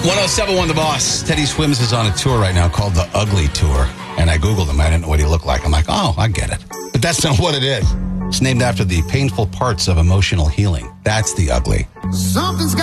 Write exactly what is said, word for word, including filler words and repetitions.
one oh seven one The Boss. Teddy Swims is on a tour right now called The Ugly Tour. And I Googled him. I didn't know what he looked like. I'm like, oh, I get it. But that's not what it is. It's named after the painful parts of emotional healing. That's the ugly. Something's got